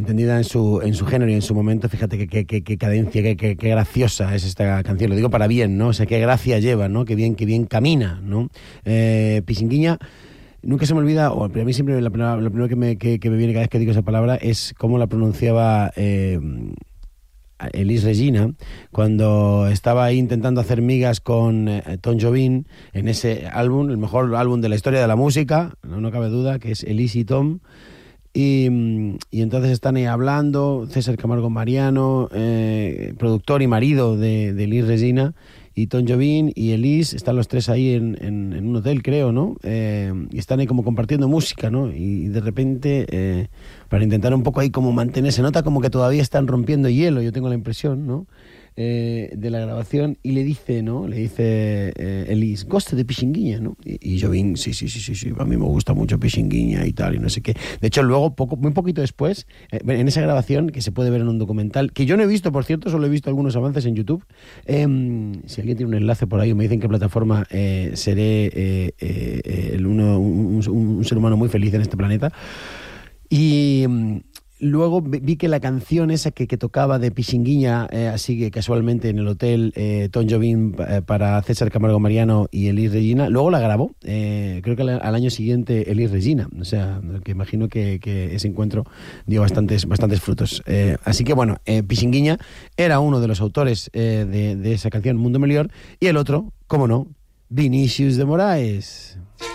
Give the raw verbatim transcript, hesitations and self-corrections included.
entendida en su en su género y en su momento, fíjate qué que, que, cadencia, qué que, que graciosa es esta canción. Lo digo para bien, ¿no? O sea, qué gracia lleva, ¿no? Qué bien, qué bien camina, ¿no? Eh, Pichinguinha, nunca se me olvida, o a mí siempre la primera, lo primero que me, que, que me viene cada vez que digo esa palabra es cómo la pronunciaba eh, Elis Regina cuando estaba ahí intentando hacer migas con eh, Tom Jobim en ese álbum, el mejor álbum de la historia de la música, no, no cabe duda, que es Elis y Tom. Y, y entonces están ahí hablando, César Camargo Mariano, eh, productor y marido de, de Elis Regina, y Tom Jobim y Elis, están los tres ahí en, en, en un hotel, creo, ¿no? Eh, y están ahí como compartiendo música, ¿no? Y de repente, eh, para intentar un poco ahí como mantenerse, nota como que todavía están rompiendo hielo, yo tengo la impresión, ¿no? Eh, de la grabación, y le dice, ¿no? Le dice eh, Elis, goste de Pichinguinha, ¿no? Y, y Jobim, sí, sí, sí, sí, sí, a mí me gusta mucho Pichinguinha y tal, y no sé qué. De hecho, luego, poco, muy poquito después, eh, en esa grabación, que se puede ver en un documental, que yo no he visto, por cierto, solo he visto algunos avances en YouTube, eh, si alguien tiene un enlace por ahí o me dicen qué plataforma, eh, seré eh, eh, el uno, un, un, un ser humano muy feliz en este planeta. Y... luego vi que la canción esa que, que tocaba de Pichinguinha, eh, así que casualmente en el hotel, eh, Tom Jobim eh, para César Camargo Mariano y Elis Regina, luego la grabó, eh, creo que al, al año siguiente Elis Regina, o sea, que imagino que, que ese encuentro dio bastantes, bastantes frutos. Eh, así que bueno, eh, Pichinguinha era uno de los autores eh, de, de esa canción, Mundo Melior, y el otro, cómo no, Vinicius de Moraes.